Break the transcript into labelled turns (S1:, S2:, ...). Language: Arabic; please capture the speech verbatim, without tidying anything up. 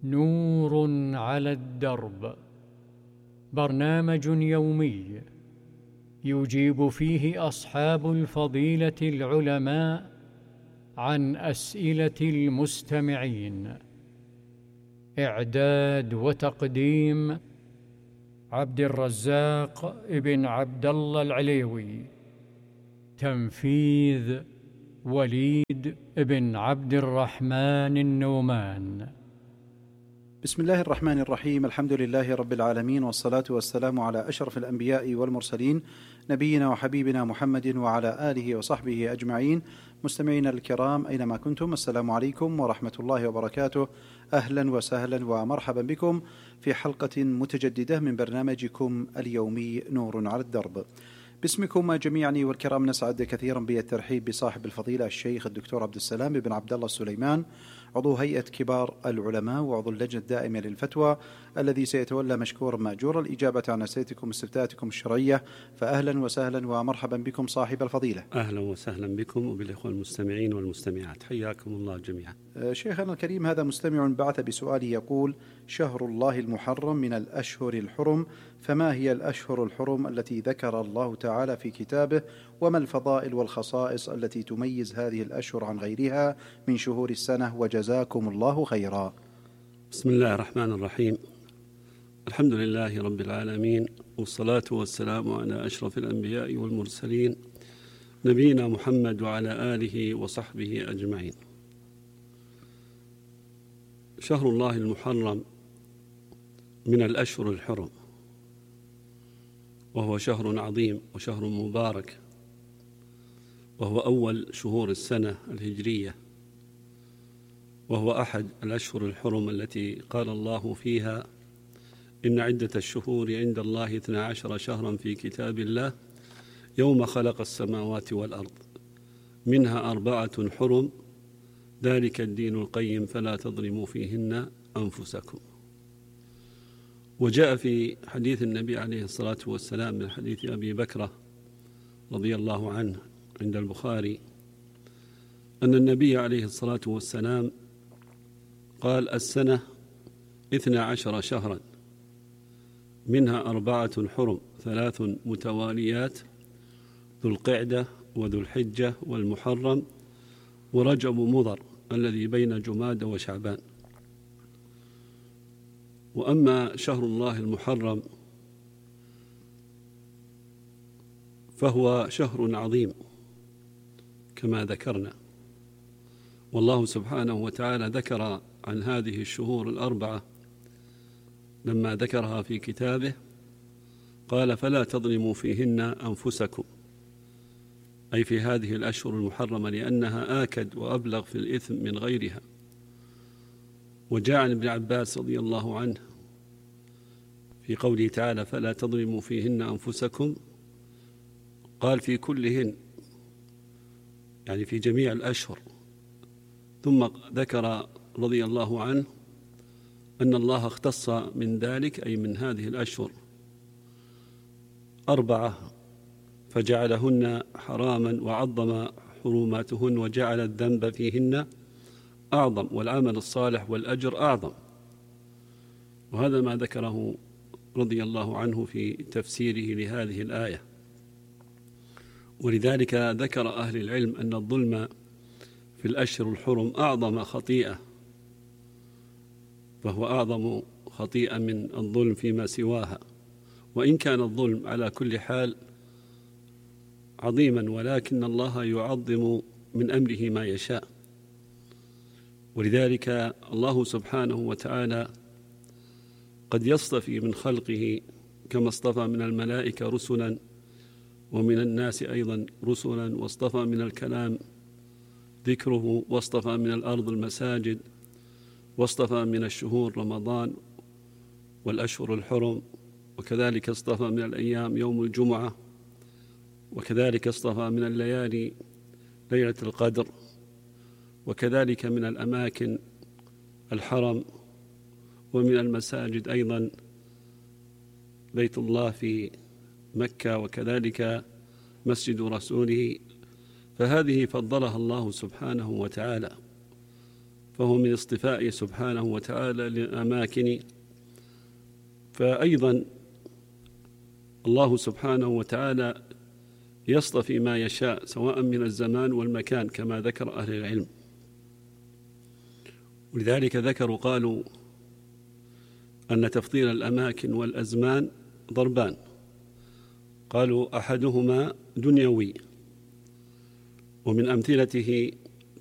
S1: نور على الدرب، برنامج يومي يجيب فيه أصحاب الفضيلة العلماء عن أسئلة المستمعين. إعداد وتقديم عبد الرزاق ابن عبد الله العليوي. تنفيذ وليد ابن عبد الرحمن النومان.
S2: بسم الله الرحمن الرحيم. الحمد لله رب العالمين، والصلاة والسلام على أشرف الأنبياء والمرسلين، نبينا وحبيبنا محمد وعلى آله وصحبه أجمعين. مستمعينا الكرام أينما كنتم، السلام عليكم ورحمة الله وبركاته. أهلا وسهلا ومرحبا بكم في حلقة متجددة من برنامجكم اليومي نور على الدرب. باسمكم جميعا والكرام نسعد كثيرا بالترحيب بصاحب الفضيلة الشيخ الدكتور عبد السلام بن عبد الله السليمان، عضو هيئة كبار العلماء وعضو اللجنة الدائمة للفتوى، الذي سيتولى مشكورا مأجورا الإجابة عن أسئلتكم واستفتاءاتكم الشرعية. فأهلا وسهلا ومرحبا بكم صاحب الفضيلة.
S3: أهلا وسهلا بكم وبالإخوة المستمعين والمستمعات، حياكم الله جميعا.
S2: شيخنا الكريم، هذا مستمع بعث بسؤال يقول: شهر الله المحرم من الأشهر الحرم، فما هي الأشهر الحرم التي ذكر الله تعالى في كتابه، وما الفضائل والخصائص التي تميز هذه الأشهر عن غيرها من شهور السنة؟ وجزاكم الله خيرا.
S3: بسم الله الرحمن الرحيم. الحمد لله رب العالمين، والصلاة والسلام على أشرف الأنبياء والمرسلين، نبينا محمد وعلى آله وصحبه أجمعين. شهر الله المحرم من الأشهر الحرم، وهو شهر عظيم وشهر مبارك، وهو أول شهور السنة الهجرية، وهو أحد الأشهر الحرم التي قال الله فيها: إن عدة الشهور عند الله اثنا عشر شهرا في كتاب الله يوم خلق السماوات والأرض منها أربعة حرم ذلك الدين القيم فلا تظلموا فيهن أنفسكم. وجاء في حديث النبي عليه الصلاة والسلام من حديث أبي بكرة رضي الله عنه عند البخاري أن النبي عليه الصلاة والسلام قال: السنة اثنا عشر شهرا منها أربعة حرم ثلاث متواليات ذو القعدة وذو الحجة والمحرم ورجب مضر الذي بين جماد وشعبان. وأما شهر الله المحرم فهو شهر عظيم كما ذكرنا، والله سبحانه وتعالى ذكر عن هذه الشهور الأربعة لما ذكرها في كتابه قال: فلا تظلموا فيهن أنفسكم، أي في هذه الأشهر المحرمة، لأنها آكد وأبلغ في الإثم من غيرها. وجاء عن ابن عباس رضي الله عنه في قوله تعالى: فلا تظلموا فيهن أنفسكم، قال: في كلهن، يعني في جميع الأشهر. ثم ذكر رضي الله عنه أن الله اختص من ذلك، أي من هذه الأشهر، أربعة فجعلهن حراما وعظم حرماتهن وجعل الذنب فيهن أعظم والعمل الصالح والأجر أعظم. وهذا ما ذكره رضي الله عنه في تفسيره لهذه الآية. ولذلك ذكر أهل العلم أن الظلم في الأشهر الحرم أعظم خطيئة، فهو أعظم خطيئة من الظلم فيما سواها، وإن كان الظلم على كل حال عظيما، ولكن الله يعظم من أمره ما يشاء. ولذلك الله سبحانه وتعالى قد يصطفي من خلقه كما اصطفى من الملائكة رسلا، ومن الناس أيضا رسلا، واصطفى من الكلام ذكره، واصطفى من الأرض المساجد، واصطفى من الشهور رمضان والأشهر الحرم، وكذلك اصطفى من الأيام يوم الجمعة، وكذلك اصطفى من الليالي ليلة القدر، وكذلك من الأماكن الحرم، ومن المساجد أيضا بيت الله في مكة، وكذلك مسجد رسوله. فهذه فضلها الله سبحانه وتعالى، فهو من اصطفائه سبحانه وتعالى للأماكن. فأيضا الله سبحانه وتعالى يصطفي ما يشاء سواء من الزمان والمكان كما ذكر أهل العلم. ولذلك ذكروا قالوا أن تفضيل الأماكن والأزمان ضربان. قالوا أحدهما دنيوي، ومن أمثلته